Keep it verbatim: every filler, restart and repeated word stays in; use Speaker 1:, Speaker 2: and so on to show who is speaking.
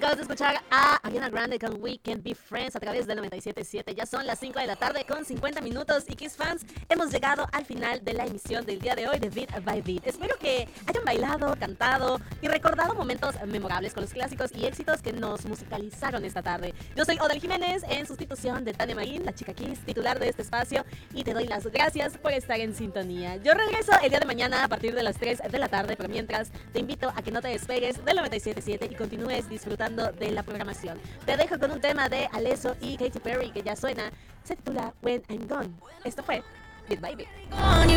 Speaker 1: Acabas de escuchar a Ariana Grande con We Can Be Friends a través del noventa y siete punto siete. Ya son las cinco de la tarde con cincuenta minutos y Kiss fans, hemos llegado al final de la emisión del día de hoy de Beat by Beat. Espero que hayan bailado, cantado y recordado momentos memorables con los clásicos y éxitos que nos musicalizaron esta tarde. Yo soy Odal Jiménez, en sustitución de Tania Marín, la chica Kiss, titular de este espacio, y te doy las gracias por estar en sintonía. Yo regreso el día de mañana a partir de las tres de la tarde, pero mientras te invito a que no te despegues del noventa y siete punto siete y continúes disfrutando de la programación. Te dejo con un tema de Alesso y Katy Perry que ya suena, se titula When I'm Gone. Esto fue Beat by Beat.